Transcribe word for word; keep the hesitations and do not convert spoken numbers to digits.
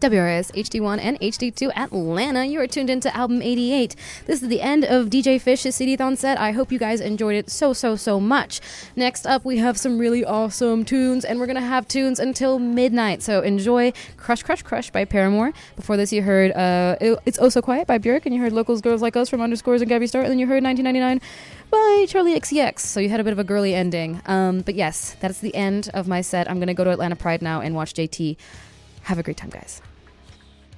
W R S H D one and H D two Atlanta. You are tuned into Album eighty-eight. This is the end of D J Fish's C D-thon set. I hope you guys enjoyed it so, so, so much. Next up, we have some really awesome tunes, and we're going to have tunes until midnight. So enjoy Crush, Crush, Crush by Paramore. Before this, you heard uh, It's Oh So Quiet by Björk, and you heard Locals Girls Like Us from Underscores and Gabby Star, and then you heard nineteen ninety-nine by Charlie X C X. So you had a bit of a girly ending. Um, but yes, that's the end of my set. I'm going to go to Atlanta Pride now and watch J T. Have a great time, guys.